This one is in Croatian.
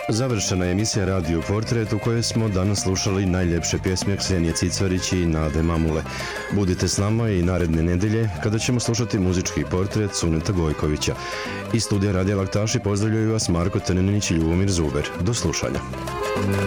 Završena je emisija Radio Portret u kojoj smo danas slušali najljepše pjesme Ksenije Cicvarić i Nade Mamule. Budite s nama i naredne nedelje kada ćemo slušati muzički portret Suneta Gojkovića. Iz studija Radija Laktaši pozdravljaju vas Marko Tenenić i Ljubomir Zuber. Do slušanja.